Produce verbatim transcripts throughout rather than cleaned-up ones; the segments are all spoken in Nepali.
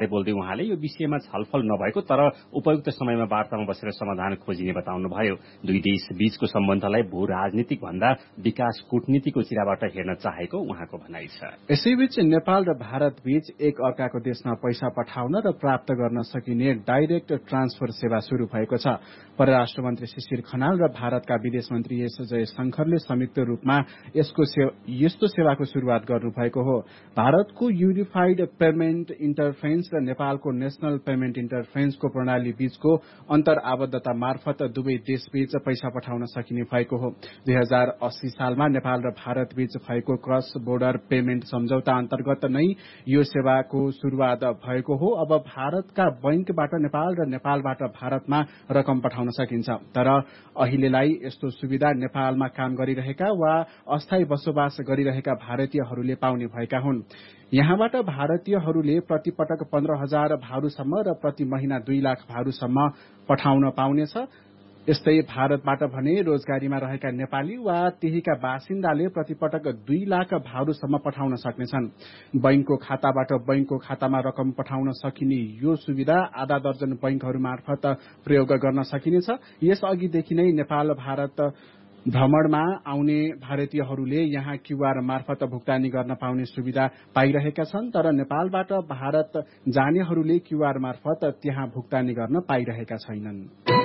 बोल्दै उहाँले यो विषयमा छलफल नभएको तर उपयुक्त समयमा वार्तामा बसेर समाधान खोजिने बताउनुभयो। दुई देश बीचको सम्बन्धलाई भू राजनीतिक भन्दा विकास कूटनीतिको चिराबाट हेर्न चाहेको उहाँको भनाइ छ। यसैबीच नेपाल र भारत बीच एक अर्काको देशमा पैसा पठाउन र प्राप्त गर्न सकिने डाइरेक्ट ट्रान्सफर सेवा शुरू भएको छ। परराष्ट्र मन्त्री शिशिर खनाल र भारतका विदेश मन्त्री एस जयशंकरले संयुक्त रूपमा यसको यस्तो सेवाको शुरूआत गर्नुभएको हो। भारतको युनिफाइड पेमेन्ट इन्टरफेन्स र नेपालको नेशनल पेमेन्ट इन्टरफेन्सको प्रणाली बीचको अन्तर आबद्धता मार्फत दुवै देशबीच पैसा पठाउन सकिने भएको हो। दुई हजार अस्सी सालमा नेपाल र भारत बीच भएको क्रस बोर्डर पेमेन्ट सम्झौता अन्तर्गत नै यो सेवाको शुरूआत भएको हो। अब भारतका बैंकबाट नेपाल र नेपालबाट भारतमा रकम पठाउन सकिन्छ। तर अहिलेलाई यस्तो सुविधा नेपालमा काम गरिरहेका वा अस्थायी बसोबास गरिरहेका भारतीयहरूले पाउने भएका हुन्। यहाँबाट भारतीयहरूले प्रतिपटक पन्ध्र हजार भारूसम्म र प्रति महिना दुई लाख भारूसम्म पठाउन पाउनेछ। यस्तै भारतबाट भने रोजगारीमा रहेका नेपाली वा त्यहीका बासिन्दाले प्रतिपटक दुई लाख भारूसम्म पठाउन सक्नेछन्। बैंकको खाताबाट बैंकको खातामा रकम पठाउन सकिने यो सुविधा आधा दर्जन बैंकहरू मार्फत प्रयोग गर्न सकिनेछ। यसअघिदेखि नै नेपाल भारत भ्रमणमा आउने भारतीयहरूले यहाँ क्यूआर मार्फत भुक्तानी गर्न पाउने सुविधा पाइरहेका छन्। तर नेपालबाट भारत जानेहरूले क्यूआर मार्फत त्यहाँ भुक्तानी गर्न पाइरहेका छैनन्।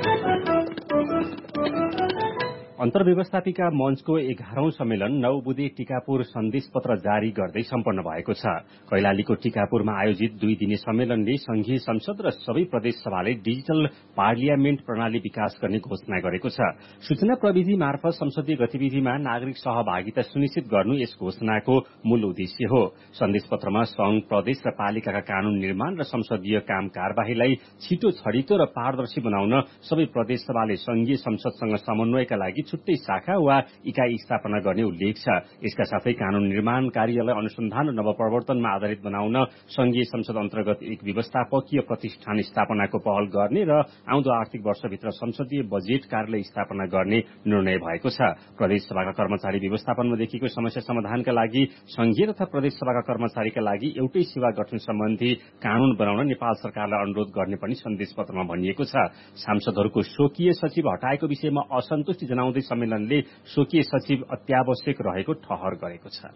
अन्तर्व्यवस्थापिका मञ्चको एघारौं सम्मेलन नौबुधे टिकापुर सन्देश पत्र जारी गर्दै सम्पन्न भएको छ। कैलालीको टिकापुरमा आयोजित दुई दिने सम्मेलनले संघीय संसद र सबै प्रदेश सभाले डिजिटल पार्लियामेन्ट प्रणाली विकास गर्ने घोषणा गरेको छ। सूचना प्रविधि मार्फत संसदीय गतिविधिमा नागरिक सहभागिता सुनिश्चित गर्नु यस घोषणाको मूल उद्देश्य हो। सन्देश पत्रमा संघ, प्रदेश र पालिकाका कानून निर्माण र संसदीय काम कार्यवाहीलाई छिटो, छडितो र पारदर्शी बनाउन सबै प्रदेश सभाले संघीय संसदसँग समन्वयका लागि छुट्टै शाखा वा इकाई स्थापना गर्ने उल्लेख छ। यसका साथै कानून निर्माण कार्यलाई अनुसन्धान र नवप्रवर्तनमा आधारित बनाउन संघीय संसद अन्तर्गत एक व्यवस्थापकीय प्रतिष्ठान स्थापनाको पहल गर्ने र आउँदो आर्थिक वर्षभित्र संसदीय बजेट कार्यालय स्थापना गर्ने निर्णय भएको छ। प्रदेश सभाका कर्मचारी व्यवस्थापनमा देखिएको समस्या समाधानका लागि संघीय तथा प्रदेश सभाका कर्मचारीका लागि एउटै सेवा गठन सम्बन्धी कानून बनाउन नेपाल सरकारलाई अनुरोध गर्ने पनि सन्देश पत्रमा भनिएको छ। सांसदहरूको स्वकीय सचिव हटाएको विषयमा असन्तुष्टि जनाउँदै सम्मेलनले स्वकीय सचिव अत्यावश्यक रहेको ठहर गरेको छ।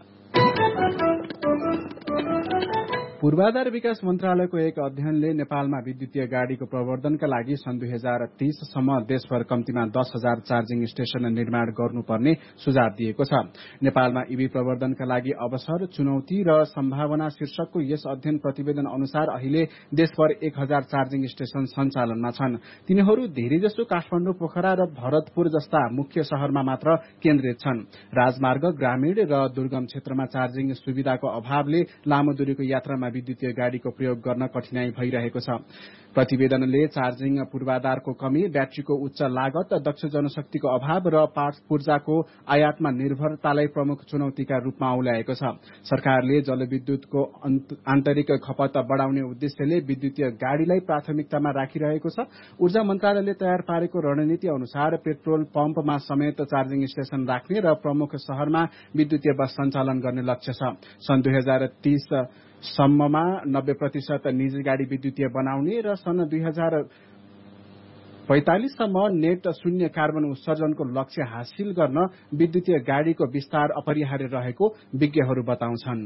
पूर्वाधार विकास मन्त्रालयको एक अध्ययनले नेपालमा विद्युतीय गाड़ीको प्रवर्धनका लागि सन् दुई हजार तीससम्म देशभर कम्तीमा दस हजार चार्जिङ स्टेशन निर्माण गर्नुपर्ने सुझाव दिएको छ। नेपालमा ईभी प्रवर्धनका लागि अवसर, चुनौती र सम्भावना शीर्षकको यस अध्ययन प्रतिवेदन अनुसार अहिले देशभर एक हजार चार्जिङ स्टेशन सञ्चालनमा छन्। तिनीहरू धेरैजसो काठमाडौँ, पोखरा र भरतपुर जस्ता मुख्य शहरमा मात्र केन्द्रित छन्। राजमार्ग, ग्रामीण र दुर्गम क्षेत्रमा चार्जिङ सुविधाको अभावले लामो दूरीको यात्रामा विद्युतीय गाड़ीको प्रयोग गर्न कठिनाई भइरहेको छ। प्रतिवेदनले चार्जिङ पूर्वाधारको कमी, ब्याट्रीको उच्च लागत, दक्ष जनशक्तिको अभाव र पार्ट्स पूर्जाको आयातमा निर्भरतालाई प्रमुख चुनौतीका रूपमा औल्याएको छ। सरकारले जलविद्युतको आन्तरिक खपत बढ़ाउने उद्देश्यले विद्युतीय गाड़ीलाई प्राथमिकतामा राखिरहेको छ। ऊर्जा मन्त्रालयले तयार पारेको रणनीति अनुसार पेट्रोल पम्पमा समेत चार्जिङ स्टेशन राख्ने र प्रमुख शहरमा विद्युतीय बस सञ्चालन गर्ने लक्ष्य छ। सन् दुई हजार तीस सम्ममा नब्बे प्रतिशत निजी गाड़ी विद्युतीय बनाउने र सन् दुई हजार पैंतालिससम्म नेट शून्य कार्बन उत्सर्जनको लक्ष्य हासिल गर्न विद्युतीय गाड़ीको विस्तार अपरिहार्य रहेको विज्ञहरू बताउँछन्।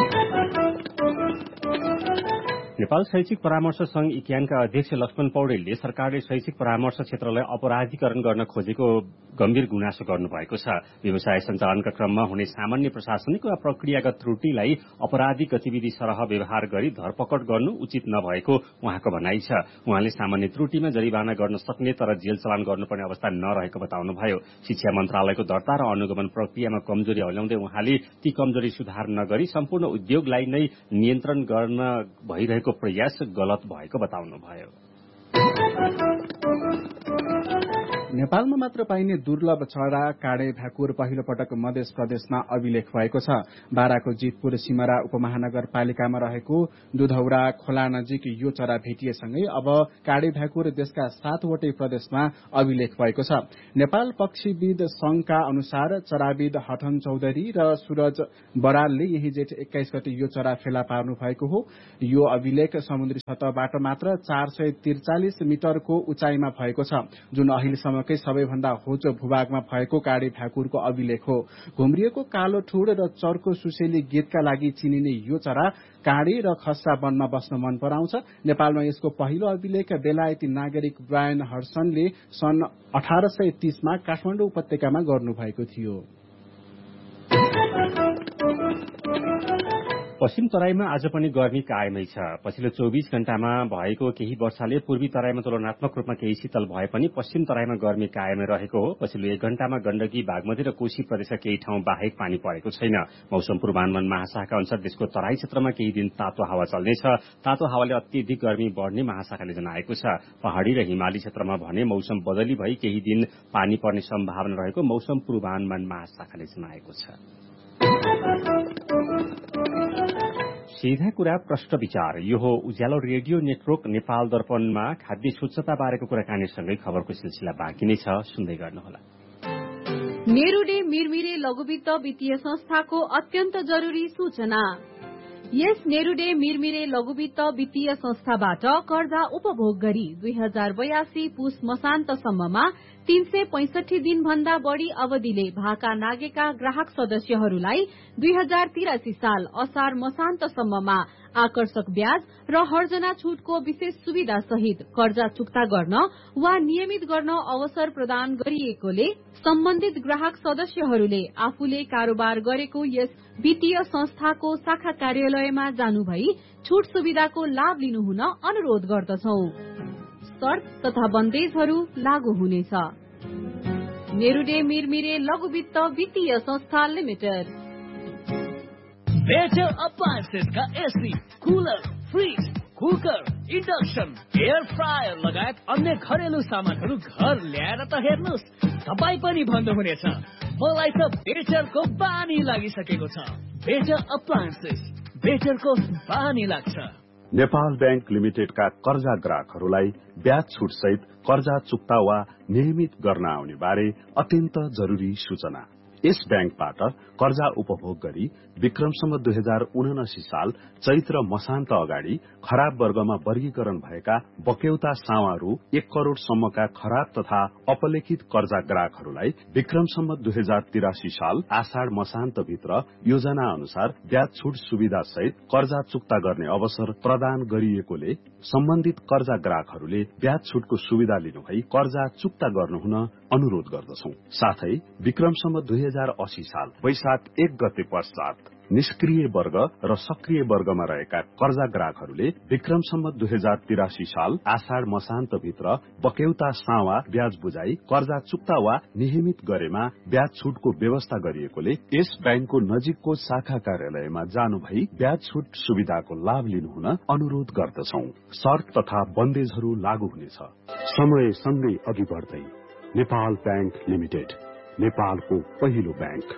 नेपाल शैक्षिक परामर्श संघ इक्यानका अध्यक्ष लक्ष्मण पौडेलले सरकारले शैक्षिक परामर्श क्षेत्रलाई अपराधीकरण गर्न खोजेको गम्भीर गुनासो गर्नुभएको छ। व्यवसाय सञ्चालनका क्रममा हुने सामान्य प्रशासनिक वा प्रक्रियागत त्रुटिलाई अपराधिक गतिविधि सरह व्यवहार गरी धरपकड गर्नु उचित नभएको उहाँको भनाइ छ। उहाँले सामान्य त्रुटिमा जरिवाना गर्न सक्ने तर जेल चलान गर्नुपर्ने अवस्था नरहेको बताउनुभयो। शिक्षा मन्त्रालयको दर्ता र अनुगमन प्रक्रियामा कमजोरी हल्याउँदै उहाँले ती कमजोरी सुधार नगरी सम्पूर्ण उद्योगलाई नै नियन्त्रण गर्न भइरहेको प्रयास गलत भएको बताउनुभयो। नेपालमा मात्र पाइने दुर्लभ चरा काँडे भ्याकुर पहिलो पटक मध्य प्रदेशमा अभिलेख भएको छ। बाराको जितपुर सिमरा उपमहानगरपालिकामा रहेको दुधौरा खोला नजिक यो चरा भेटिएसँगै अब काँडे भ्याकुर देशका सातवटै प्रदेशमा अभिलेख भएको छ। नेपाल पक्षीविद संघका अनुसार चराविद हठन चौधरी र सूरज बरालले यही जेठ एक्काइस गते यो चरा फेला पार्नु भएको हो। यो अभिलेख समुद्री सतहबाट मात्र चार सय त्रिचालिस मिटरको उचाइमा भएको छ, जुन अहिलेसम्मकै सबैभन्दा होचो भूभागमा भएको काँडे भ्याकुरको अभिलेख हो। घुम्रिएको कालो ठुड र चर्को सुसेली गीतका लागि चिनिने यो चरा काँडे र खस्रा वनमा बस्न मन पराउँछ। नेपालमा यसको पहिलो अभिलेख बेलायती नागरिक ब्रायन हर्सनले सन् अठार सय तीसमा काठमाडौँ उपत्यकामा गर्नुभएको थियो। पश्चिम तराईमा आज पनि गर्मी कायमै छ। पछिल्लो चौबिस घण्टामा भएको केही वर्षाले पूर्वी तराईमा तुलनात्मक रूपमा केही शीतल भए पनि पश्चिम तराईमा गर्मी कायमै रहेको हो। पछिल्लो एक घण्टामा गण्डकी, बागमती र कोशी प्रदेशका केही ठाउँ बाहेक पानी परेको छैन। मौसम पूर्वानुमान महाशाखाका अनुसार देशको तराई क्षेत्रमा केही दिन तातो हावा चल्नेछ। तातो हावाले अत्यधिक गर्मी बढ्ने महाशाखाले जनाएको छ। पहाड़ी र हिमाली क्षेत्रमा भने मौसम बदली भई केही दिन पानी पर्ने सम्भावना रहेको मौसम पूर्वानुमान महाशाखाले जनाएको छ। सीधा कुरा प्रश्न विचार यो हो उज्यालो रेडियो नेटवर्क नेपाल दर्पणमा खाद्य स्वच्छता बारेको कुराकानीसँगै खबरको सिलसिला बाँकी नै छ, सुन्दै गर्नुहोला। नेरूडे मिरमिरे लघुवित्त वित्तीय संस्थाको अत्यन्त जरुरी सूचना। यस नेरूडे मिरमिरे लघुवित्त वित्तीय संस्थाबाट कर्जा उपभोग गरी दुई हजार बयासी पुस मसान्तसम्ममा तीन सय पैंसठी दिन भन्दा बढ़ी अवधिले भाका नागेका ग्राहक सदस्यहरूलाई दुई हजार तिरासी साल असार मसान्तसम्ममा आकर्षक ब्याज र हर्जना छूटको विशेष सुविधा सहित कर्जा चुक्ता गर्न वा नियमित गर्न अवसर प्रदान गरिएकोले सम्बन्धित ग्राहक सदस्यहरूले आफूले कारोबार गरेको यस वित्तीय संस्थाको शाखा कार्यालयमा जानुभई छूट सुविधाको लाभ लिनुहुन अनुरोध गर्दछौ। शर्त तथा बन्देजहरू लागू हुनेछ। नेरूडे मिरमिरे लघुवित्त वित्तीय संस्था लिमिटेड। बेटर अप्लायन्सेस का AC, cooler, fridge, cooker, induction, air fryer लगायत अन्य घरेलु सामानहरू घर ल्याएर त हेर्नुहोस्, तपाईँ पनि भन्नुहुनेछ मलाई त बेटरको बानी लागिसकेको छ। बेटर अप्लायन्सेस, बेटरको बानी लाग्छ। नेपाल बैंक लिमिटेडका कर्जा ग्राहकहरूलाई ब्याज छुट सहित कर्जा चुक्ता वा नियमित गर्न आउने बारे अत्यन्त जरुरी सूचना। यस बैंकबाट कर्जा उपभोग गरी विक्रमसम्म दुई हजार उनासी साल चैत्र मसान्त अगाडि खराब वर्गमा वर्गीकरण भएका बक्यौता सावा रु एक करोड़ सम्मका खराब तथा अपलेखित कर्जा ग्राहकहरूलाई विक्रमसम्म दुई हजार तिरासी साल आषाढ़ मसान्त भित्र योजना अनुसार ब्याज छुट सुविधा सहित कर्जा चुक्ता गर्ने अवसर प्रदान गरिएकोले सम्बन्धित कर्जा ग्राहकहरूले ब्याज छुटको सुविधा लिनुभई कर्जा चुक्ता गर्नुहुन अनुरोध गर्दछौ। साथै विक्रमसम्म दुई हजार अस्सी साल वैशाख एक गते पश्चात निष्क्रिय वर्ग र सक्रिय वर्गमा रहेका कर्जा ग्राहकहरूले विक्रमसम्म दुई हजार तिरासी साल आषाढ़ मसान्त भित्र बक्यौता सावा ब्याज बुझाई कर्जा चुक्ता वा नियमित गरेमा ब्याज छुटको व्यवस्था गरिएकोले यस बैंकको नजिकको शाखा कार्यालयमा जानुभई ब्याज छुट सुविधाको लाभ लिनुहुन अनुरोध गर्दछौ। शर्त तथा बन्देजहरू लागू हुनेछ। समय सँगै अघि बढ्दै नेपाल बैंक लिमिटेड, नेपालको पहिलो बैंक।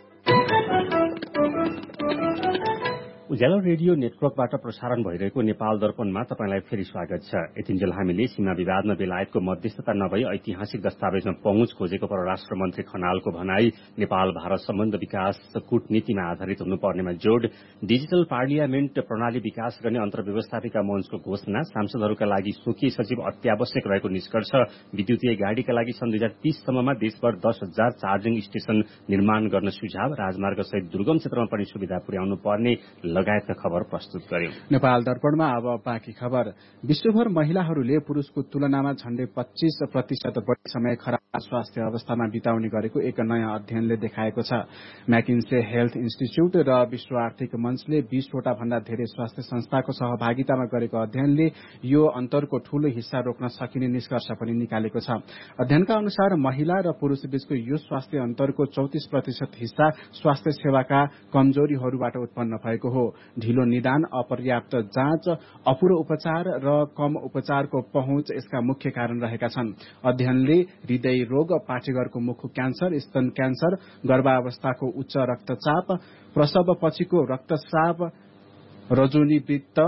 उज्यालो रेडियो नेटवर्कबाट प्रसारण भइरहेको नेपाल दर्पणमा तपाईंलाई फेरि स्वागत छ। यतिन्जेल हामीले सीमा विवादमा बेलायतको मध्यस्थता नभई ऐतिहासिक दस्तावेजमा पहुँच खोजेको परराष्ट्र मन्त्री खनालको भनाई, नेपाल भारत सम्बन्ध विकास कूटनीतिमा आधारित हुनुपर्नेमा जोड़, डिजिटल पार्लियामेन्ट प्रणाली विकास गर्ने अन्तर्व्यवस्थापिका मञ्चको घोषणा, सांसदहरूका लागि स्वकीय सचिव अत्यावश्यक रहेको निष्कर्ष, विद्युतीय गाड़ीका लागि सन् दुई हजार तीससम्ममा देशभर दस हजार चार्जिङ स्टेशन निर्माण गर्न सुझाव, राजमार्ग सहित दुर्गम क्षेत्रमा पनि सुविधा पुर्याउनु पर्ने लगायतका खबर प्रस्तुत गर्यो। नेपाल दर्पणमा अब बाँकी खबर। विश्वभर महिलाहरूले पुरूषको तुलनामा झण्डै पच्चीस प्रतिशत बढ़ी समय खराब स्वास्थ्य अवस्थामा बिताउने गरेको एक नयाँ अध्ययनले देखाएको छ। मैकिन्से हेल्थ इन्स्टिच्यूट र विश्व आर्थिक मञ्चले बीसवटा भन्दा धेरै स्वास्थ्य संस्थाको सहभागितामा गरेको अध्ययनले यो अन्तरको ठूलो हिस्सा रोक्न सकिने निष्कर्ष पनि निकालेको छ। अध्ययनका अनुसार महिला र पुरूष बीचको यो स्वास्थ्य अन्तरको चौतिस प्रतिशत हिस्सा स्वास्थ्य सेवाका कमजोरीहरूबाट उत्पन्न भएको हो। ढिलो निदान, अपर्याप्त जाँच, अपुरो उपचार र कम उपचारको पहुँच यसका मुख्य कारण रहेका छन्। अध्ययनले हृदय रोग, पाठेघरको मुख क्यान्सर, स्तन क्यान्सर, गर्भावस्थाको उच्च रक्तचाप, प्रसव पछिको रक्तस्राव, रजोनिवृत्त,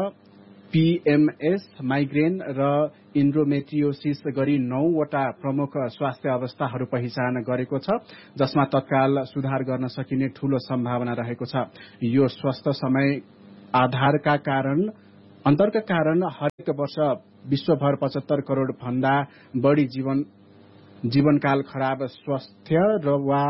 पीएमएस, माइग्रेन र इन्ड्रोमेट्रियोसिस गरी नौवटा प्रमुख स्वास्थ्य अवस्थाहरू पहिचान गरेको छ, जसमा तत्काल सुधार गर्न सकिने ठूलो सम्भावना रहेको छ। यो स्वस्थ समय आधारका कारण अन्तरका कारण हरेक वर्ष विश्वभर पचहत्तर करोड़ भन्दा बढ़ी जीवन जीवनकाल खराब स्वास्थ्य र वा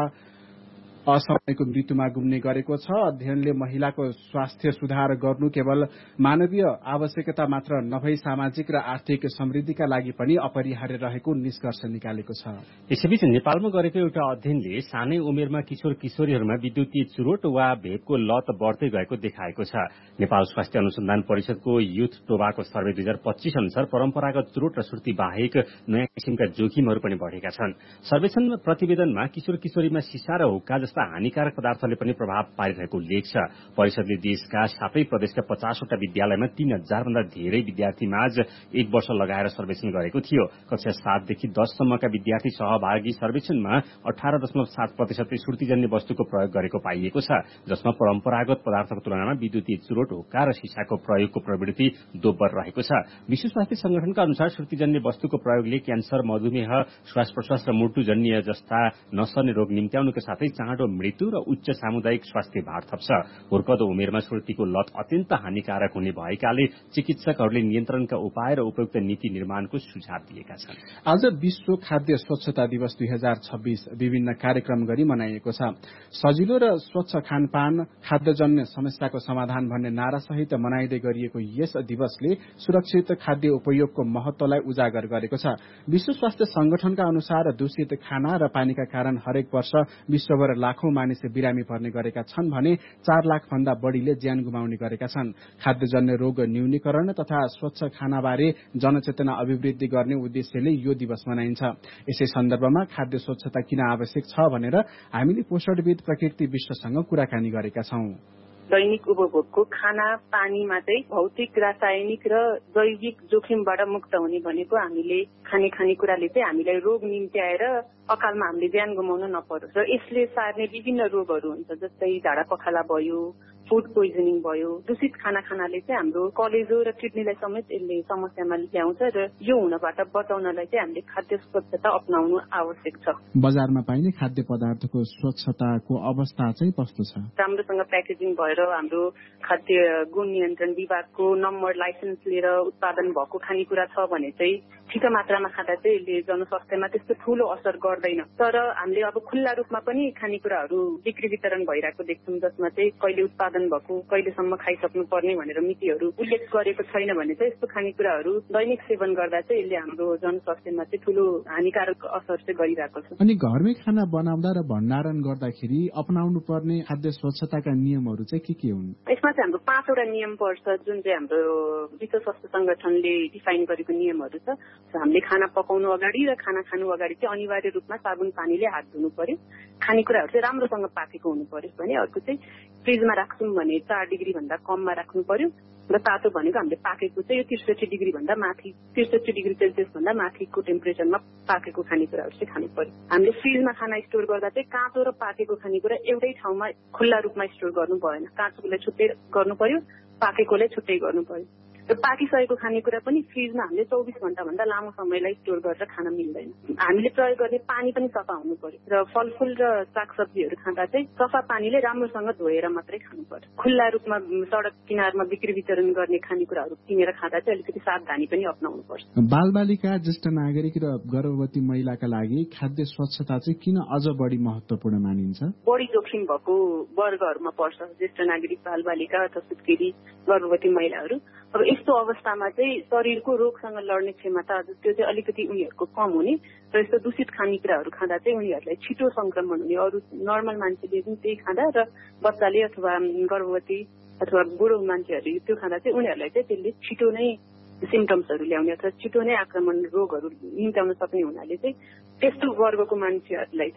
असमयको मृत्युमा गुम्ने गरेको छ। अध्ययनले महिलाको स्वास्थ्य सुधार गर्नु केवल मानवीय आवश्यकता मात्र नभई सामाजिक र आर्थिक समृद्धिका लागि पनि अपरिहार्य रहेको निष्कर्ष निकालेको छ। यसैबीच नेपालमा गरेको एउटा अध्ययनले सानै उमेरमा किशोर किशोरीहरूमा विद्युतीय चुरोट वा भेपको लत बढ्दै गएको देखाएको छ। नेपाल स्वास्थ्य अनुसन्धान परिषदको युथ टोबाको सर्वे दुई हजार पच्चीस अनुसार परम्परागत चुरोट र सुर्ती बाहेक नयाँ किसिमका जोखिमहरू पनि बढेका छन्। सर्वेक्षण प्रतिवेदनमा किशोर किशोरीमा सिसा र हुक्का जस्ता हानिकारक पदार्थले पनि प्रभाव पारिरहेको लेख छ। परिषदले देशका सातै प्रदेशका पचासवटा विद्यालयमा तीन हजार भन्दा धेरै विद्यार्थीमाझ एक वर्ष लगाएर सर्वेक्षण गरेको थियो। कक्षा सातदेखि दससम्मका विद्यार्थी सहभागी सर्वेक्षणमा अठार दशमलव सात प्रतिशतले सुर्तीजन्य वस्तुको प्रयोग गरेको पाइएको छ, जसमा परम्परागत पदार्थको तुलनामा विद्युतीय चुरोट, हुक्का र सिसाको प्रयोगको प्रवृत्ति दोब्बर रहेको छ। विश्व स्वास्थ्य संगठनका अनुसार सुर्तीजन्य वस्तुको प्रयोगले क्यान्सर, मधुमेह, श्वास प्रश्वास र मुटुजन्य जस्ता नसर्ने रोग निम्त्याउनुको साथै चाँडो मृत्यु र उच्च सामुदायिक स्वास्थ्य भार थप्छ। हुर्कदो उमेरमा सुर्तीको लत अत्यन्त हानिकारक हुने भएकाले चिकित्सकहरूले नियन्त्रणका उपाय र उपयुक्त नीति निर्माणको सुझाव दिएका छन्। आज विश्व खाद्य स्वच्छता दिवस दुई हजार छब्बीस विभिन्न कार्यक्रम गरी मनाइएको छ। सजिलो र स्वच्छ खानपान खाद्यजन्य समस्याको समाधान भन्ने नारासहित मनाइँदै गरिएको यस दिवसले सुरक्षित खाद्य उपयोगको महत्वलाई उजागर गरेको छ। विश्व स्वास्थ्य संगठनका अनुसार दूषित खाना र पानीका कारण हरेक वर्ष विश्वभर लाखौं मानिस बिरामी पर्ने गरेका छन् भने चार लाख भन्दा बढ़ीले ज्यान गुमाउने गरेका छन्। खाद्यजन्य रोग न्यूनीकरण तथा स्वच्छ खानाबारे जनचेतना अभिवृद्धि गर्ने उद्देश्यले यो दिवस मनाइन्छ। यसै सन्दर्भमा खाद्य स्वच्छता किन आवश्यक छ भनेर हामीले पोषणविद प्रकृति विश्वसँग कुराकानी गरेका छौं। दैनिक उपभोगको खाना पानीमा चाहिँ भौतिक, रासायनिक र जैविक जोखिमबाट मुक्त हुने भनेको हामीले खाने खानेकुराले चाहिँ हामीलाई रोग निम्त्याएर अकालमा हामीले ज्यान गुमाउन नपरोस् र यसले सार्ने विभिन्न रोगहरू हुन्छ, जस्तै झाडा पखाला भयो, फुड पोइजनिङ भयो। दूषित खाना खानाले चाहिँ हाम्रो कलेजो र किडनीलाई समेत यसले समस्यामा ल्याउँछ र यो हुनबाट बचाउनलाई चाहिँ हामीले खाद्य स्वच्छता अपनाउनु आवश्यक छ। बजारमा पाइने खाद्य पदार्थको स्वच्छताको अवस्था चाहिँ कस्तो छ? राम्रोसँग प्याकेजिङ भएर हाम्रो खाद्य गुण नियन्त्रण विभागको नम्बर लाइसेन्स लिएर उत्पादन भएको खानेकुरा छ भने चाहिँ ठिक मात्रामा खाँदा चाहिँ यसले जनस्वास्थ्यमा त्यस्तो ठूलो असर गर्दैन। तर हामीले अब खुल्ला रूपमा पनि खानेकुराहरू बिक्री वितरण भइरहेको देख्छौँ, जसमा चाहिँ कहिले उत्पादन भएको, कहिलेसम्म खाइसक्नु पर्ने भनेर मितिहरू उल्लेख गरेको छैन भने चाहिँ यस्तो खानेकुराहरू दैनिक सेवन गर्दा चाहिँ यसले हाम्रो जनस्वास्थ्यमा चाहिँ ठूलो हानिकारक असर चाहिँ गरिरहेको छ। अनि घरमै खाना बनाउँदा र भण्डारण गर्दाखेरि अपनाउनु पर्ने खाद्य स्वच्छताका नियमहरू चाहिँ के के हुन्? यसमा चाहिँ हाम्रो पाँचवटा नियम पर्छ, जुन चाहिँ हाम्रो विश्व स्वास्थ्य संगठनले डिफाइन गरेको नियमहरू छ। हामीले खाना पकाउनु अगाडि र खाना खानु अगाडि चाहिँ अनिवार्य रूपमा साबुन पानीले हात धुनु पर्यो। खानेकुराहरू चाहिँ राम्रोसँग पाकेको हुनु पर्यो भने अर्को चाहिँ फ्रिजमा राख्छौँ भने चार डिग्री भन्दा कममा राख्नु पर्यो र तातो भनेको हामीले पाकेको चाहिँ यो त्रिसठी डिग्री भन्दा माथि त्रिसठी डिग्री सेल्सियस भन्दा माथिको टेम्परेचरमा पाकेको खानेकुराहरू चाहिँ खानु पर्यो। हामीले फ्रिजमा खाना स्टोर गर्दा चाहिँ काँचो र पाकेको खानेकुरा एउटै ठाउँमा खुल्ला रूपमा स्टोर गर्नु भएन। काँचोलाई छुट्टै गर्नु पर्यो, पाकेकोलाई छुट्टै गर्नु पर्यो। र पाकिसकेको खानेकुरा पनि फ्रिजमा हामीले चौबिस घण्टा भन्दा लामो समयलाई स्टोर गरेर खान मिल्दैन। हामीले प्रयोग गर्ने पानी पनि सफा हुनु पर्यो र फलफूल र सागसब्जीहरू खाँदा चाहिँ सफा पानीले राम्रोसँग धोएर मात्रै खानु पर्यो। खुल्ला रूपमा सडक किनारमा बिक्री वितरण गर्ने खानेकुराहरू किनेर खाँदा चाहिँ अलिकति सावधानी पनि अपनाउनु पर्छ। बालबालिका, ज्येष्ठ नागरिक र गर्भवती महिलाका लागि खाद्य स्वच्छता चाहिँ किन अझ बढी महत्वपूर्ण मानिन्छ? बढी जोखिम भएको वर्गहरूमा पर्छ ज्येष्ठ नागरिक, बालबालिका अथवा सुत्केरी, गर्भवती महिलाहरू। अब यस्तो अवस्थामा चाहिँ शरीरको रोगसँग लड्ने क्षमता त्यो चाहिँ अलिकति उनीहरूको कम हुने र यस्तो दूषित खानेकुराहरू खाँदा चाहिँ उनीहरूलाई छिटो संक्रमण हुने। अरू नर्मल मान्छेले पनि त्यही खाँदा र बच्चाले अथवा गर्भवती अथवा बुढो मान्छेहरूले त्यो खाँदा चाहिँ उनीहरूलाई चाहिँ त्यसले छिटो नै सिम्टम्सहरू ल्याउने अथवा छिटो नै आक्रमण रोगहरू निम्त्याउन सक्ने हुनाले चाहिँ त्यस्तो वर्गको मान्छेहरूलाई चाहिँ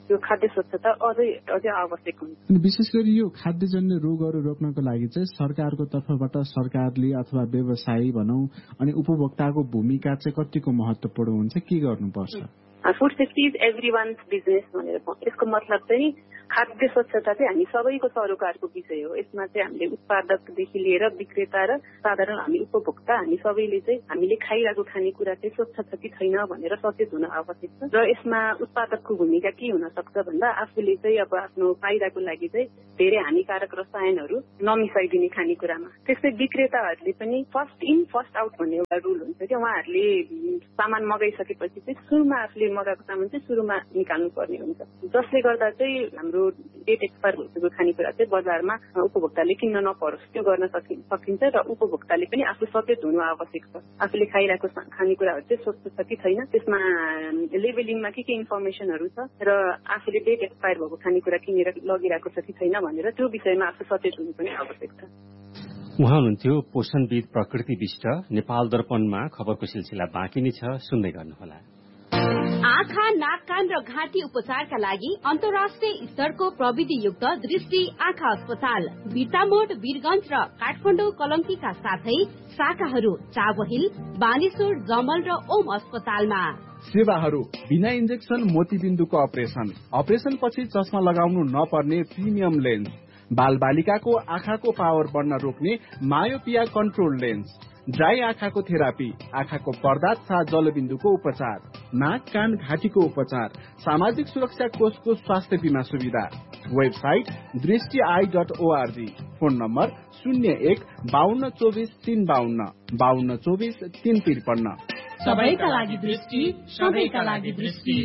यो खाद्य स्वच्छता अझै अझै आवश्यक हुन्छ। अनि विशेष गरी यो खाद्यजन्य रोगहरू रोक्नको लागि चाहिँ सरकारको तर्फबाट सरकारले अथवा व्यवसायी भनौँ अनि उपभोक्ताको भूमिका चाहिँ कतिको महत्त्वपूर्ण हुन्छ, के गर्नुपर्छ? Food safety is every once business भनेर यसको मतलब चाहिँ खाद्य स्वच्छता चाहिँ हामी सबैको सरोकारको विषय हो। यसमा चाहिँ हामीले उत्पादकदेखि लिएर विक्रेता र साधारण हामी उपभोक्ता हामी सबैले चाहिँ हामीले खाइरहेको खानेकुरा चाहिँ स्वच्छ छ कि छैन भनेर सचेत हुन आवश्यक छ। र यसमा उत्पादकको भूमिका के हुन सक्छ भन्दा आफूले चाहिँ अब आफ्नो फाइदाको लागि चाहिँ धेरै हानिकारक रसायनहरू नमिसाइदिने खानेकुरामा। त्यस्तै विक्रेताहरूले पनि फर्स्ट इन फर्स्ट आउट भन्ने एउटा रुल हुन्छ कि उहाँहरूले सामान मगाइसकेपछि चाहिँ सुरुमा आफूले मगाएको सामान चाहिँ सुरुमा निकाल्नु पर्ने हुन्छ, जसले गर्दा चाहिँ हाम्रो डेट एक्सपायर भइसकेको खानेकुरा चाहिँ बजारमा उपभोक्ताले किन्न नपरोस् त्यो गर्न सकिन्छ। र उपभोक्ताले पनि आफू सचेत हुनु आवश्यक छ। आफूले खाइरहेको खानेकुराहरू चाहिँ स्वच्छ छ कि छैन, त्यसमा लेबलिङमा के के इन्फर्मेसनहरू छ र आफूले डेट एक्सपायर भएको खानेकुरा किनेर लगिरहेको छ कि छैन भनेर त्यो विषयमा आफू सचेत हुनु पनि आवश्यक छ। उहाँ हुनुहुन्थ्यो पोषणविद प्रकृति विष्ट। नेपाल दर्पणमा खबरको सिलसिला बाँकी नै छ, सुन्दै गर्नुहोला। आँखा, नाक, कान र घाँटी उपचारका लागि अन्तर्राष्ट्रिय स्तरको प्रविधियुक्त दृष्टि आँखा अस्पताल बिर्तामोड, वीरगंज र काठमाडौँ कलङ्कीका साथै शाखाहरू चाबहिल, बानेश्वर, जमल र ओम अस्पतालमा। सेवाहरू बिना इन्जेक्सन मोतीबिन्दुको अपरेसन, अपरेसन पछि चस्मा लगाउनु नपर्ने प्रिमियम लेन्स, बाल बालिकाको आँखाको पावर बढ्न रोक्ने मायोपिया कन्ट्रोल लेन्स, ड्राई आँखाको थेरापी, आँखाको पर्दा तथा जलबिन्दुको उपचार, नाक, कान, घाँटीको उपचार, सामाजिक सुरक्षा कोषको स्वास्थ्य बीमा सुविधा। वेबसाइट दृष्टि I dot ORG. Phone number शून्य एक बाहन्न चौबिस तीन बाहन्न बाहन्न चौबिस तीन त्रिपन्न। सबैका लागि दृष्टि, सबैका लागि दृष्टि।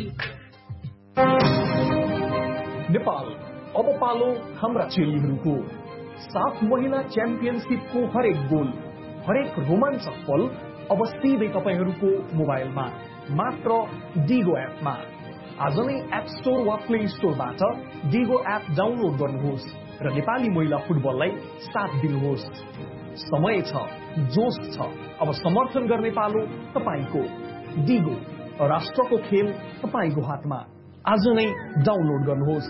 नेपाल अब पालो हाम्रा चेलीहरूको। साफ महिला च्याम्पियनसिपको हरेक गोल, हरेक रोमाञ्चक पल अब सिधै तपाईहरूको मोबाइलमा मात्र डिगो एपमा। आज नै एप स्टोर वा प्ले स्टोरबाट डिगो एप डाउनलोड गर्नुहोस् र नेपाली महिला फुटबललाई साथ दिनुहोस्। समय छ, जोश छ, अब समर्थन गर्ने पालो तपाईको। डिगो, राष्ट्रको खेल तपाईको हातमा। आज नै डाउनलोड गर्नुहोस्।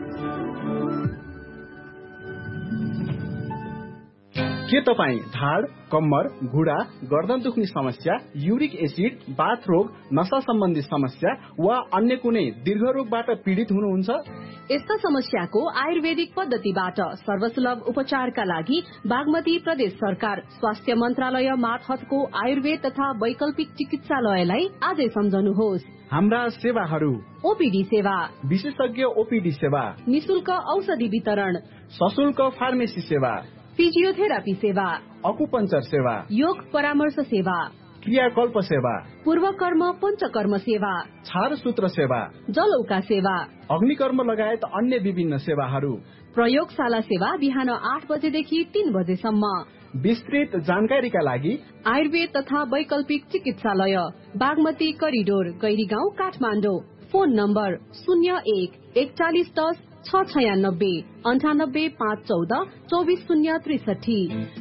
के तपाईँ ढाड, कम्मर, घुँडा, गर्दन दुख्ने समस्या, युरिक एसिड, बाथ रोग, नशा सम्बन्धी समस्या वा अन्य कुनै दीर्घ रोगबाट पीडित हुनुहुन्छ? यस्ता समस्याको आयुर्वेदिक पद्धतिबाट सर्वसुलभ उपचारका लागि बागमती प्रदेश सरकार स्वास्थ्य मन्त्रालय मार्फतको आयुर्वेद तथा वैकल्पिक चिकित्सालयलाई आजै सम्झनुहोस्। हाम्रा सेवाहरू: ओपीडी सेवा, विशेषज्ञ ओपीडी सेवा, निशुल्क औषधि वितरण, सशुल्क फार्मेसी सेवा, फिजियोथेरापी सेवा, अकुपञ्चर सेवा, योग परामर्श सेवा, क्रियाकल्प सेवा, पूर्वकर्म पञ्चकर्म सेवा, छारसूत्र सेवा, जलौका सेवा, अग्निकर्म लगायत अन्य विभिन्न सेवाहरू। प्रयोगशाला सेवा बिहान आठ बजेदेखि तीन बजेसम्म। विस्तृत जानकारीका लागि आयुर्वेद तथा वैकल्पिक चिकित्सालय, Bagmati corridor, Gairigaun, Kathmandu. Phone number शून्य एक एकचालिस दस छ छयानब्बे अन्ठानब्बे पाँच चौध चौबिस शून्य त्रिसठी।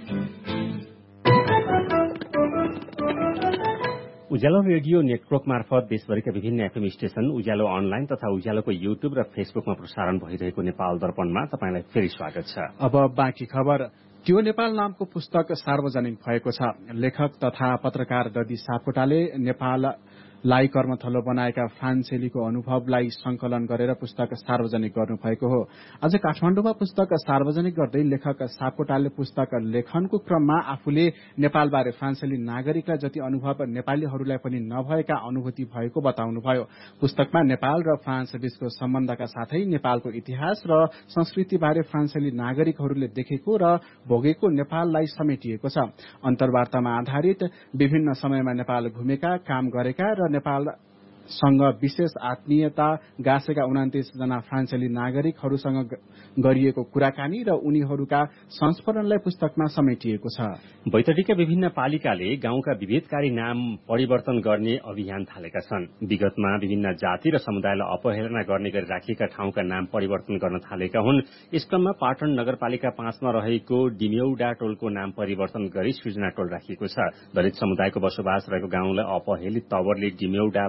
उज्यालो रेडियो नेटवर्क मार्फत देशभरिका विभिन्न एफएम स्टेशन, उज्यालो अनलाइन तथा उज्यालोको युट्युब र फेसबुकमा प्रसारण भइरहेको नेपाल दर्पणमा तपाईँलाई फेरि स्वागत छ। अब बाँकी खबर। त्यो नेपाल नामको पुस्तक सार्वजनिक भएको छ। लेखक तथा पत्रकार ददी सापकोटाले नेपाललाई कर्मथलो बनाएका फ्रान्सेलीको अनुभवलाई संकलन गरेर पुस्तक सार्वजनिक गर्नुभएको हो। आज काठमाडौँमा पुस्तक सार्वजनिक गर्दै लेखक सापकोटाले पुस्तक लेखनको क्रममा आफूले नेपालबारे फ्रान्सेली नागरिकलाई जति अनुभव नेपालीहरूलाई पनि नभएका अनुभूति भएको बताउनुभयो। पुस्तकमा नेपाल र फ्रान्स बीचको सम्बन्धका साथै नेपालको इतिहास र संस्कृतिबारे फ्रान्सेली नागरिकहरूले देखेको र भोगेको नेपाललाई समेटिएको छ। अन्तर्वार्तामा आधारित विभिन्न समयमा नेपाल घुमेका, काम गरेका र नेपालसँग विशेष आत्मीयता गाँसेका उनातिस जना फ्रान्सेली नागरिकहरूसँग गरिएको कुराकानी र उनीहरूका संस्मरणलाई पुस्तकमा समेटिएको छ। बैतडीका विभिन्न पालिकाले गाउँका विभेदकारी नाम परिवर्तन गर्ने अभियान थालेका छन्। विगतमा विभिन्न जाति र समुदायलाई अपहेलना गर्ने गरी राखिएका ठाउँका नाम परिवर्तन गर्न थालेका हुन्। यस क्रममा पाटन नगरपालिका पाँचमा रहेको डिम्यौडा टोलको नाम परिवर्तन गरी सृजना टोल राखिएको छ। दलित समुदायको बसोबास रहेको गाउँलाई अपहेलित तवरले डिम्यौडा भन्ने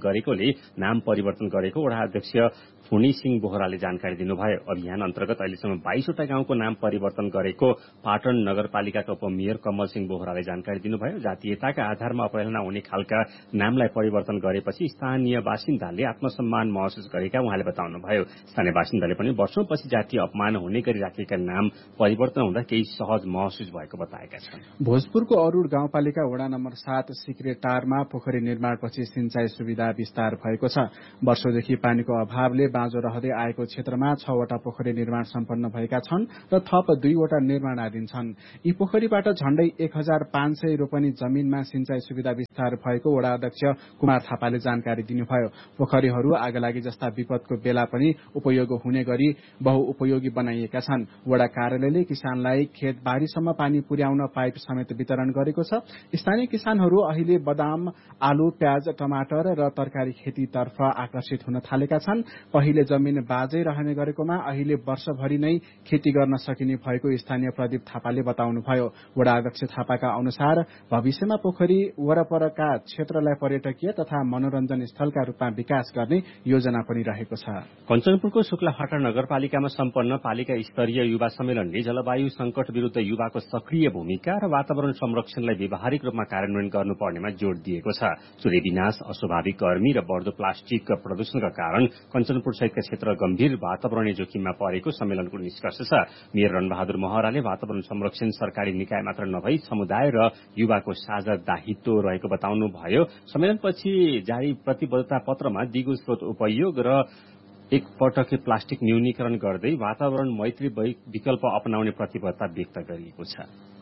गरेकोले नाम परिवर्तन गरेको वडा अध्यक्ष फुनी सिंह बोहराले जानकारी दिनुभयो। अभियान अन्तर्गत अहिलेसम्म बाइसवटा गाउँको नाम परिवर्तन गरेको पाटन नगरपालिकाका उपमेयर कमल सिंह बोहराले जानकारी दिनुभयो। जातीयताका आधारमा अपहेलना हुने खालका नामलाई परिवर्तन गरेपछि स्थानीय बासिन्दाले आत्मसम्मान महसुस गरेका उहाँले बताउनुभयो। स्थानीय बासिन्दाले पनि वर्षौंपछि जातीय अपमान हुने गरी राखिएका नाम परिवर्तन हुँदा केही सहज महसुस भएको बताएका छन्। भोजपुरको अरूण गाउँपालिका वडा नम्बर सात सिक्रेटारमा पोखरी निर्माणपछि सिंचाई सुविधा विस्तार भएको छ। वर्षौंदेखि पानीको अभावले बाँझो रहँदै आएको क्षेत्रमा छवटा पोखरी निर्माण सम्पन्न भएका छन् र थप दुईवटा निर्माणाधीन छन्। यी पोखरीबाट झण्डै एक हजार पाँच सय रोपनी जमीनमा सिंचाई सुविधा विस्तार भएको वडा अध्यक्ष कुमार थापाले जानकारी दिनुभयो। पोखरीहरू आगलागी जस्ता विपदको बेला पनि उपयोग हुने गरी बहुउपयोगी बनाइएका छन्। वडा कार्यालयले किसानलाई खेतबारीसम्म पानी पुर्याउन पाइप समेत वितरण गरेको छ। स्थानीय किसानहरू अहिले बदाम, आलु, प्याज, टमाटर र तरकारी खेतीतर्फ आकर्षित हुन थालेका छन्। पहिले जमिन बाँझै रहने गरेकोमा अहिले वर्षभरि नै खेती गर्न सकिने भएको स्थानीय प्रदीप थापाले बताउनुभयो। वडा अध्यक्ष थापाका अनुसार भविष्यमा पोखरी वरपरका क्षेत्रलाई पर्यटकीय तथा मनोरञ्जन स्थलका रूपमा विकास गर्ने योजना पनि रहेको छ। कञ्चनपुरको शुक्लाफाटा नगरपालिकामा सम्पन्न पालिका स्तरीय युवा सम्मेलनले जलवायु संकट विरूद्ध युवाको सक्रिय भूमिका र वातावरण संरक्षणलाई व्यावहारिक रूपमा कार्यान्वयन गर्नुपर्नेमा जोड़ दिएको छ। सूर्य विनाश, अस्वाभाविक गर्मी र बढ्दो प्लास्टिक प्रदूषणका कारण कञ्चनपुर सहितका क्षेत्र गम्भीर वातावरणीय जोखिममा परेको सम्मेलनको निष्कर्ष छ। मेयर रणबहादुर महराले वातावरण संरक्षण सरकारी निकाय मात्र नभई समुदाय र युवाको साझा दायित्व रहेको बताउनुभयो। सम्मेलनपछि जारी प्रतिबद्धता पत्रमा दिगो स्रोत उपयोग र एक पटके प्लास्टिक न्यूनीकरण गर्दै वातावरण मैत्री विकल्प अपनाउने प्रतिबद्धता व्यक्त गरिएको छ।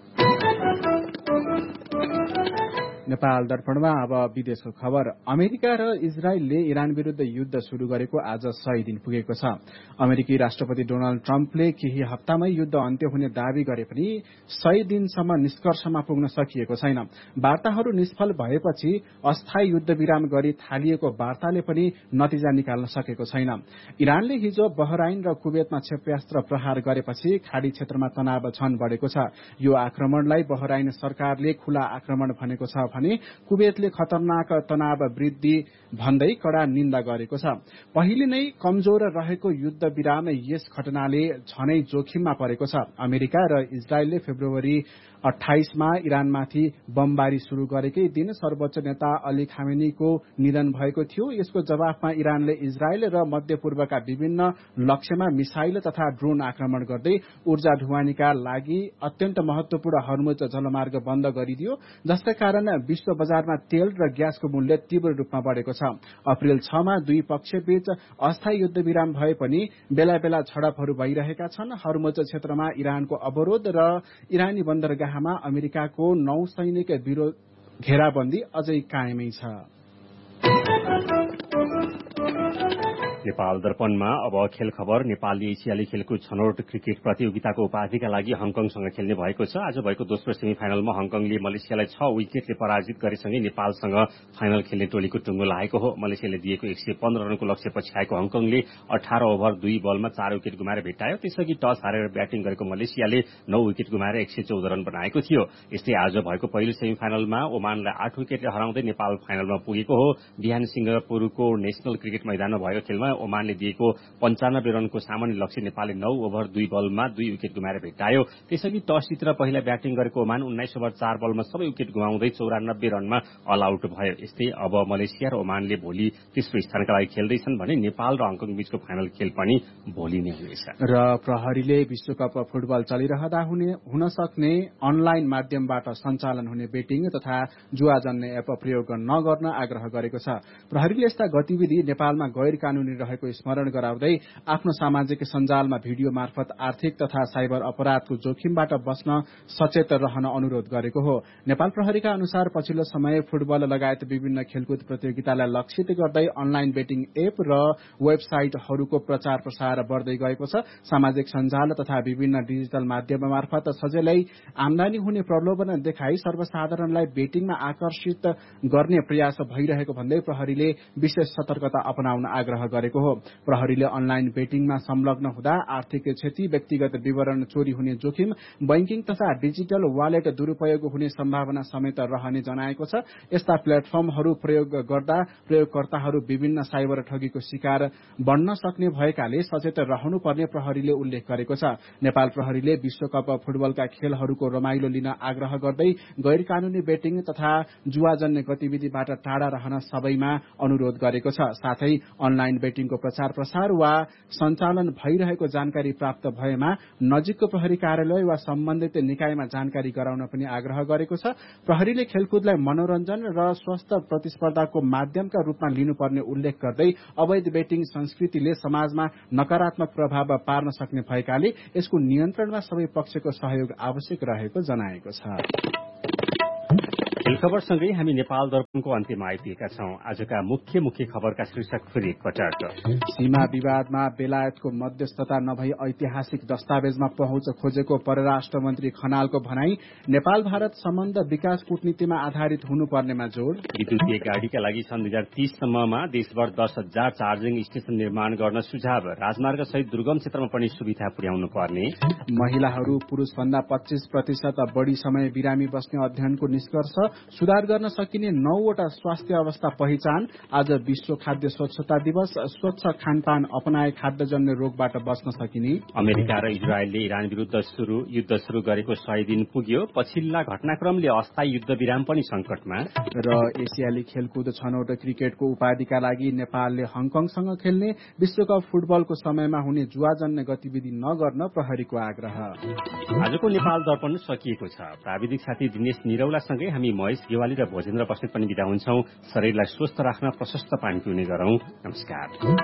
नेपाल दर्पणमा अब विदेशको खबर। अमेरिका र इजरायलले इरान विरूद्ध युद्ध शुरू गरेको आज सय दिन पुगेको छ। अमेरिकी राष्ट्रपति डोनाल्ड ट्रम्पले केही हप्तामै युद्ध अन्त्य हुने दावी गरे पनि सय दिनसम्म निष्कर्षमा पुग्न सकिएको छैन। वार्ताहरू निष्फल भएपछि अस्थायी युद्ध विराम गरी थालिएको वार्ताले पनि नतिजा निकाल्न सकेको छैन। इरानले हिजो बहराइन र कुवेतमा क्षेप्यास्त्र प्रहार गरेपछि खाडी क्षेत्रमा तनाव झन बढेको छ। यो आक्रमणलाई बहराइन सरकारले खुला आक्रमण भनेको छ भने कुवेतले खतरनाक तनाव वृद्धि भन्दै कड़ा निन्दा गरेको छ। पहिले नै कमजोर रहेको युद्ध विराम यस घटनाले झनै जोखिममा परेको छ। अमेरिका र इजरायलले फेब्रुअरी अठाइसमा इरानमाथि बमबारी शुरू गरेकै दिन सर्वोच्च नेता अली खामेनीको निधन भएको थियो। यसको जवाफमा इरानले इजरायल र मध्यपूर्वका विभिन्न लक्ष्यमा मिसाइल तथा ड्रोन आक्रमण गर्दै ऊर्जा ढुवानीका लागि अत्यन्त महत्वपूर्ण हर्मुज जलमार्ग बन्द गरिदियो, जसका कारण विश्व बजारमा तेल र ग्यासको मूल्य तीव्र रूपमा बढेको छ। अप्रेल छमा दुई पक्षबीच अस्थायी युद्ध विराम भए पनि बेला बेला झडपहरू भइरहेका छन्। हर्मुज क्षेत्रमा इरानको अवरोध र इरानी बन्दरगाहमा अमेरिकाको नौ सैनिक विरोध घेराबन्दी अझै कायमै छ। नेपाल दर्पणमा अब खेल खबर। नेपालले एसियाली खेलकुद छनौट क्रिकेट प्रतियोगिताको उपाधिका लागि हङकङसँग खेल्ने भएको छ। आज भएको दोस्रो सेमी फाइनलमा हङकङले मलेसियालाई छ विकेटले पराजित गरेसँगै नेपालसँग फाइनल खेल्ने टोलीको टुङ्गो लागेको हो। मलेसियाले दिएको एक सय पन्ध्र रनको लक्ष्य पछ्याएको हङकङले अठार ओभर दुई बलमा चार विकेट गुमाएर भेटायो। त्यसअघि टस हारेर ब्याटिङ गरेको मलेसियाले नौ विकेट गुमाएर एक सय चौध रन बनाएको थियो। यस्तै आज भएको पहिलो सेमी फाइनलमा ओमानलाई आठ विकेटले हराउँदै नेपाल फाइनलमा पुगेको हो। बिहान सिंगापुरको नेशनल क्रिकेट मैदानमा भएको खेलमा ओमानले दिएको पञ्चानब्बे रनको सामान्य लक्ष्य नेपालले नौ ओभर दुई बलमा दुई विकेट गुमाएर भेटायो। त्यसअघि टस जितेर पहिला ब्याटिङ गरेको ओमान उन्नाइस ओभर चार बलमा सबै विकेट गुमाउँदै चौरानब्बे रनमा अल आउट भयो। यस्तै अब मलेसिया र ओमानले भोलि तेस्रो स्थानका लागि खेल्दैछन् भने नेपाल र हङकङ बीचको फाइनल खेल पनि भोलि नै हुनेछ। र प्रहरीले विश्वकप फुटबल चलिरहँदा हुने हुन सक्ने अनलाइन माध्यमबाट सञ्चालन हुने बेटिङ तथा जुवाजन्य एप प्रयोग नगर्न आग्रह गरेको छ। प्रहरीले यस्ता गतिविधि नेपालमा गैर कानूनी रहेको स्मरण गराउँदै आफ्नो सामाजिक सञ्जालमा भिडियो मार्फत आर्थिक तथा साइबर अपराधको जोखिमबाट बस्न सचेत रहन अनुरोध गरेको हो। नेपाल प्रहरीका अनुसार पछिल्लो समय फुटबल लगायत विभिन्न खेलकुद प्रतियोगितालाई लक्षित गर्दै अनलाइन बेटिङ एप र वेबसाइटहरूको प्रचार प्रसार बढ्दै गएको छ। सामाजिक सञ्जाल तथा विभिन्न डिजिटल माध्यम मार्फत सजिलै आमदानी हुने प्रलोभन देखाई सर्वसाधारणलाई बेटिङमा आकर्षित गर्ने प्रयास भइरहेको भन्दै प्रहरीले विशेष सतर्कता अपनाउन आग्रह गरेको गरेको हो। प्रहरीले अनलाइन बेटिङमा संलग्न हुँदा आर्थिक क्षति, व्यक्तिगत विवरण चोरी हुने जोखिम, बैंकिङ तथा डिजिटल वालेट दुरूपयोग हुने सम्भावना समेत रहने जनाएको छ। यस्ता प्लेटफर्महरू प्रयोग गर्दा प्रयोगकर्ताहरू विभिन्न साइबर ठगीको शिकार बन्न सक्ने भएकाले सचेत रहनुपर्ने प्रहरीले उल्लेख गरेको छ। नेपाल प्रहरीले विश्वकप फुटबलका खेलहरूको रमाइलो लिन आग्रह गर्दै गैर कानूनी बेटिङ तथा जुवाजन्य गतिविधिबाट टाढा रहन सबैमा अनुरोध गरेको छ। साथै अनलाइन बेटिङको प्रचार प्रसार वा सञ्चालन भइरहेको जानकारी प्राप्त भएमा नजिकको प्रहरी कार्यालय वा सम्बन्धित निकायमा जानकारी गराउन पनि आग्रह गरेको छ। प्रहरीले खेलकुदलाई मनोरञ्जन र स्वस्थ प्रतिस्पर्धाको माध्यमका रूपमा लिनुपर्ने उल्लेख गर्दै अवैध बेटिङ संस्कृतिले समाजमा नकारात्मक प्रभाव पार्न सक्ने भएकाले यसको नियन्त्रणमा सबै पक्षको सहयोग आवश्यक रहेको जनाएको छ। खेल खबरसँगै हामी नेपाल दर्पणको अन्त्यमा आइपुगेका छौं। आजका मुख्य मुख्य खबरका शीर्षक फेरि एकपटक। सीमा विवादमा बेलायतको मध्यस्थता नभई ऐतिहासिक दस्तावेजमा पहुँच खोजेको परराष्ट्र मन्त्री खनालको भनाई। नेपाल भारत सम्बन्ध विकास कूटनीतिमा आधारित हुनुपर्नेमा जोड़। विद्युतीय गाड़ीका लागि सन् दुई हजार तीससम्ममा देशभर दस हजार चार्जिङ स्टेशन निर्माण गर्न सुझाव। राजमार्ग सहित दुर्गम क्षेत्रमा पनि सुविधा पुर्याउनु पर्ने। महिलाहरू पुरूषभन्दा पच्चीस प्रतिशत बढ़ी समय बिरामी बस्ने अध्ययनको निष्कर्ष। सुधार गर्न सकिने नौवटा स्वास्थ्य अवस्था पहिचान। आज विश्व खाद्य स्वच्छता दिवस। स्वच्छ खानपान अपनाए खाद्यजन्य रोगबाट बच्न सकिने। अमेरिका र इजरायलले इरान विरूद्ध शुरू युद्ध शुरू गरेको सय दिन पुग्यो। पछिल्ला घटनाक्रमले अस्थायी युद्ध विराम पनि संकटमा। र एसियाली खेलकुद छनौट क्रिकेटको उपाधिका लागि नेपालले हङकङसँग खेल्ने। विश्वकप फुटबलको समयमा हुने जुवाजन्य गतिविधि नगर्न प्रहरीको आग्रह। आजको नेपाल दर्पण सकिएको छ। प्राविधिक साथी दिनेश निरौलासँगै हामी महेश गेवाली र भोजेन्द्र बस्नेत पनि बिदा हुन्छौं। शरीरलाई स्वस्थ राख्न प्रशस्त पानी पिउने गरौं। नमस्कार।